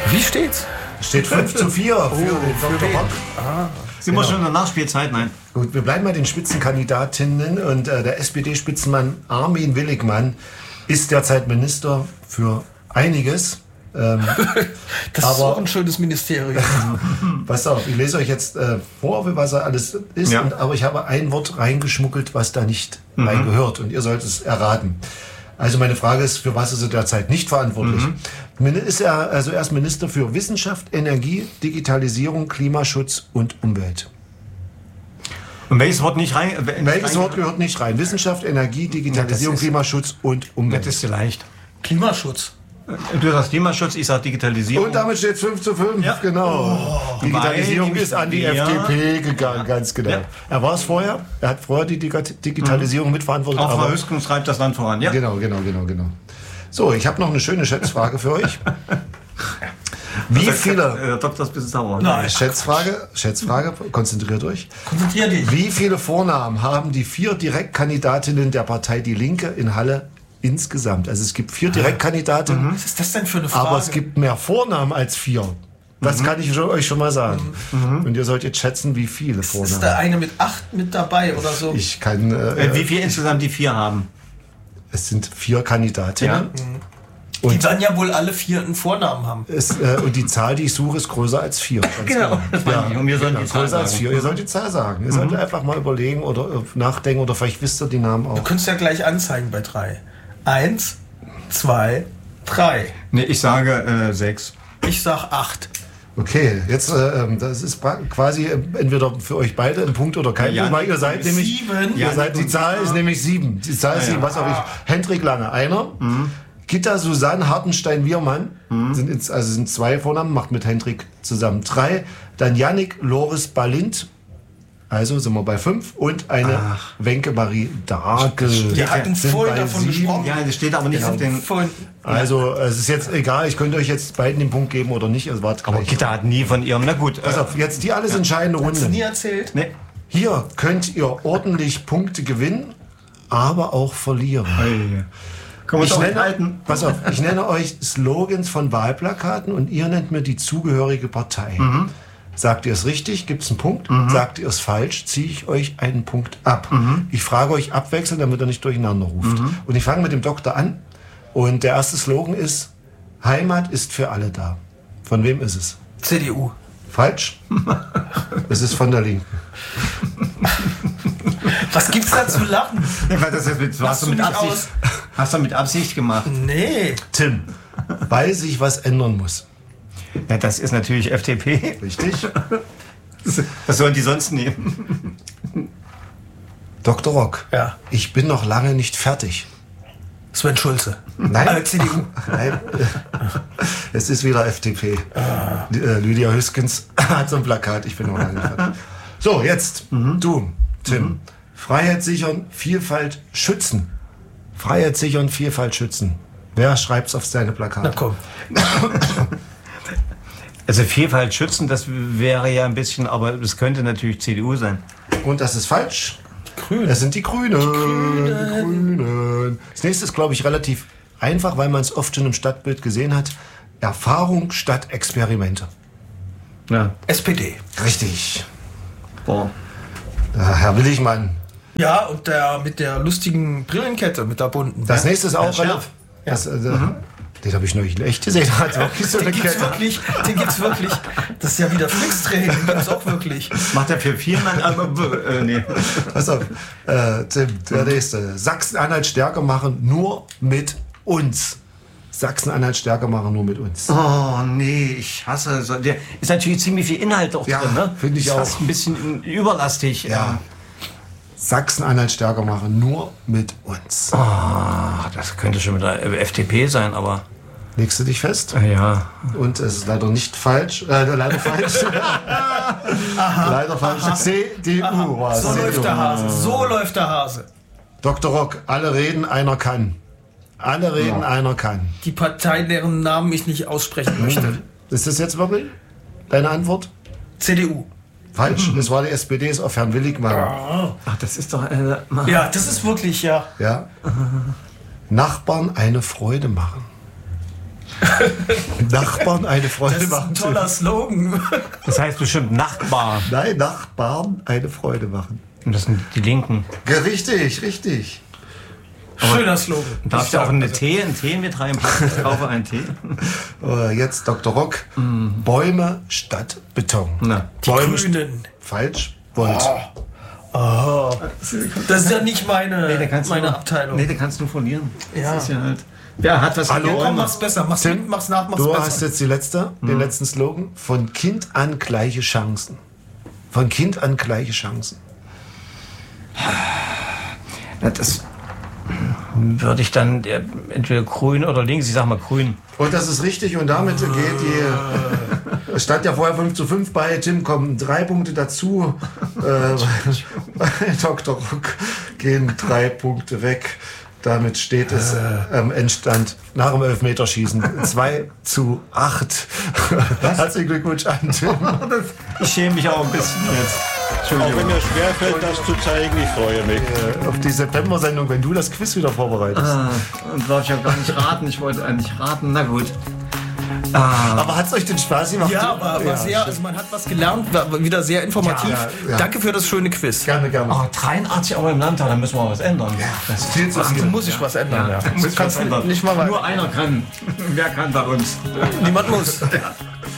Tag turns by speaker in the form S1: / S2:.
S1: Wie steht's?
S2: Steht 5:4 für den Dr. Rock.
S3: Sind wir schon in der Nachspielzeit? Nein.
S2: Gut, wir bleiben bei den Spitzenkandidatinnen und der SPD-Spitzenmann Armin Willigmann ist derzeit Minister für einiges.
S1: Das ist auch ein schönes Ministerium.
S2: Pass auf, ich lese euch jetzt vor, was er alles ist,
S3: Ja.
S2: aber ich habe ein Wort reingeschmuggelt, was da nicht reingehört, und ihr sollt es erraten. Also meine Frage ist, für was ist er derzeit nicht verantwortlich? Ist er also erst Minister für Wissenschaft, Energie, Digitalisierung, Klimaschutz und Umwelt?
S3: Und welches Wort nicht rein?
S2: Welches Wort gehört nicht rein? Wissenschaft, Energie, Digitalisierung,
S3: Ja, das ist-
S2: Klimaschutz und Umwelt.
S3: Das ist ja leicht.
S1: Klimaschutz.
S3: Du sagst Klimaschutz, ich sag Digitalisierung.
S2: Und damit steht es 5:5,
S3: Ja.
S2: genau. Digitalisierung
S3: Weil die
S2: ist an die
S3: ja.
S2: FDP gegangen, ganz genau.
S3: Ja.
S2: Er war es vorher, er hat vorher die Digitalisierung mitverantwortet.
S3: Auch Frau
S2: aber
S3: Hüsken treibt das Land voran. Ja.
S2: Genau. So, ich habe noch eine schöne Schätzfrage für euch. Wie viele...
S3: Der Doktor ist ein bisschen sauer.
S1: Nein.
S2: Schätzfrage, konzentriert euch.
S1: Konzentrier dich.
S2: Wie viele Vornamen haben die 4 Direktkandidatinnen der Partei Die Linke in Halle insgesamt? Also es gibt 4 Direktkandidatinnen,
S1: Was ist das denn für eine Frage?
S2: aber es gibt mehr Vornamen als 4. Das kann ich euch schon mal sagen. Und ihr sollt jetzt schätzen, wie viele
S1: ist
S2: Vornamen.
S1: da eine mit 8 mit dabei oder so?
S2: Ich kann...
S3: Wie viel insgesamt die 4 haben?
S2: es sind 4 Kandidatinnen.
S1: Die dann ja wohl alle 4 einen Vornamen haben.
S2: Und die Zahl, die ich suche, ist größer als 4. Ganz
S3: Genau, das meine ich. Und wir sollen die Zahl
S2: größer als
S3: sagen.
S2: 4. Ihr sollt die Zahl sagen. Ihr sollt einfach mal überlegen oder nachdenken oder vielleicht wisst ihr die Namen auch.
S1: Du könntest ja gleich anzeigen bei 3. 1, 2, 3.
S3: Nee, ich sage 6.
S1: Ich sag 8.
S2: Okay, jetzt das ist quasi entweder für euch beide ein Punkt oder kein
S3: Ja,
S2: Punkt. Weil ihr seid nämlich
S1: 7.
S2: ihr seid, die Zahl ist nämlich 7. Die Zahl ist 7. Was habe ich? Hendrik Lange, einer. Gitta Susanne Hartenstein-Wiermann sind 2 Vornamen, macht mit Hendrik zusammen 3. Dann Yannick Loris Balint, also sind wir bei 5. Und eine Wenke Marie Darkel.
S1: Wir hatten
S2: Sind
S1: vorhin
S2: bei
S1: davon
S2: 7.
S1: gesprochen.
S3: Ja, das steht aber nicht auf den...
S1: Vorhin,
S2: Also es ist jetzt egal, ich könnte euch jetzt beiden den Punkt geben oder nicht. Also wart
S3: Aber
S2: gleich.
S3: Gitta hat nie von ihrem... Na gut.
S2: Pass auf, jetzt die alles entscheidende
S1: hast du nie
S2: Runde.
S1: erzählt?
S3: Nee.
S2: Hier könnt ihr ordentlich Punkte gewinnen, aber auch verlieren.
S3: Können wir
S2: Ich
S3: doch
S2: nenne,
S3: halten.
S2: pass auf, ich nenne euch Slogans von Wahlplakaten und ihr nennt mir die zugehörige Partei. Sagt ihr es richtig, gibt es einen Punkt. Sagt ihr es falsch, ziehe ich euch einen Punkt ab. Ich frage euch abwechselnd, damit ihr nicht durcheinander ruft. Und ich fange mit dem Doktor an. Und der erste Slogan ist: Heimat ist für alle da. Von wem ist es?
S1: CDU.
S2: Falsch. Es ist von der Linken.
S1: Was gibt's da zu lachen?
S3: Hast du mit Absicht gemacht?
S1: Nee.
S2: Tim, weil sich was ändern muss.
S3: Ja, das ist natürlich FDP.
S2: Richtig?
S3: Was sollen die sonst nehmen?
S2: Dr. Rock,
S1: Ja.
S2: ich bin noch lange nicht fertig.
S1: Sven Schulze.
S2: Nein.
S1: CDU.
S2: Nein, es ist wieder FDP. Lydia Hüskens hat so ein Plakat, ich bin noch lange nicht fertig. So, jetzt du, Tim. Freiheit sichern, Vielfalt schützen. Freiheit sichern, Vielfalt schützen. Wer schreibt's auf seine Plakate?
S1: Na komm.
S3: Also Vielfalt schützen, das wäre ja ein bisschen, aber es könnte natürlich CDU sein.
S2: Und das ist falsch.
S1: Grün.
S2: Es sind die Grünen. Die Grünen. Das nächste ist, glaube ich, relativ einfach, weil man es oft schon im Stadtbild gesehen hat. Erfahrung statt Experimente.
S3: Ja.
S1: SPD.
S2: Richtig.
S3: Boah.
S2: Herr Willigmann.
S1: Ja, und der mit der lustigen Brillenkette, mit der bunten.
S2: Das nächste ist auch
S3: Schärf.
S2: relativ. Das, den habe ich neulich echt gesehen. Hat wirklich so
S1: Den
S2: eine
S1: gibt's
S2: Kette.
S1: wirklich, den gibt's wirklich. Das ist ja wieder Flixtraining, den gibt's auch wirklich.
S3: Macht er für 4 Mann? Nee.
S2: Pass auf, Tim, der nächste. Sachsen-Anhalt stärker machen, nur mit uns. Sachsen-Anhalt stärker machen, nur mit uns.
S3: Oh nee, ich hasse so. Der ist natürlich ziemlich viel Inhalt auch
S2: Ja,
S3: drin, ne?
S2: finde ich
S3: Ist
S2: auch.
S3: fast ein bisschen überlastig.
S2: Ja. Sachsen-Anhalt stärker machen, nur mit uns.
S3: Das könnte schon wieder FDP sein, aber
S2: Legst du dich fest?
S3: ja.
S2: Und es ist leider nicht falsch. Leider falsch. Leider falsch. CDU war es.
S1: So läuft der Hase. So läuft der Hase.
S2: Dr. Rock, alle reden, einer kann. Alle reden, einer kann.
S1: Die Partei, deren Namen ich nicht aussprechen möchte.
S2: Ist das jetzt wirklich deine Antwort?
S1: CDU.
S2: Falsch. Das war die SPD, ist auf Herrn Willigmann.
S3: Ach, das ist doch.
S1: Ja, das ist wirklich, ja.
S2: Ja. Nachbarn eine Freude machen. Nachbarn eine Freude
S1: Das ist
S2: machen.
S1: ein toller Slogan.
S3: Das heißt bestimmt Nachbar.
S2: Nein, Nachbarn eine Freude machen.
S3: Und das sind die Linken.
S2: Ja, richtig, richtig.
S1: Schöner Slogan.
S3: Darfst du auch einen Tee mit reinpacken? Ich kaufe einen Tee.
S2: Jetzt Dr. Rock. Bäume statt Beton.
S3: Na.
S1: Die
S2: Bäume
S1: Grünen.
S2: falsch. Volt.
S1: Oh. Das ist ja nicht meine
S3: du,
S1: Abteilung.
S3: Nee, da kannst du verlieren.
S1: Ja.
S3: Das ist ja halt. Wer hat was
S2: Hallo?
S3: gegen
S1: Komm,
S3: Bäume?
S1: mach's besser. Mach's
S2: Tim,
S1: hinten, mach's nach, mach's
S2: Du
S1: besser.
S2: hast jetzt den letzten Slogan. Von Kind an gleiche Chancen. Von Kind an gleiche Chancen.
S3: Na, das würde ich dann entweder grün oder links, ich sag mal grün.
S2: Und das ist richtig und damit geht die... Es stand ja vorher 5:5 bei Tim, kommen 3 Punkte dazu. Bei Dr. Rock gehen 3 Punkte weg. Damit steht es am Endstand nach dem Elfmeterschießen 2:8. Herzlichen Glückwunsch an Tim.
S3: Ich schäme mich auch ein bisschen jetzt.
S4: Auch wenn mir schwerfällt, das zu zeigen, ich freue mich.
S2: Auf die September-Sendung, wenn du das Quiz wieder vorbereitest.
S3: Und darf ich ja gar nicht raten. Ich wollte eigentlich raten. Na gut.
S2: Aber hat es euch den Spaß gemacht?
S1: Ja, war sehr, also man hat was gelernt, war wieder sehr informativ.
S2: Ja.
S1: Danke für das schöne Quiz.
S2: Gerne.
S3: 83 Euro im Landtag, da müssen wir was ändern. Das ist
S2: Viel zu
S1: Also
S2: viel.
S1: muss ich was ändern. Ja.
S3: muss
S1: Kannst
S3: was ändern.
S1: nicht mal
S3: Nur einer kann. Wer kann bei uns?
S1: Niemand muss.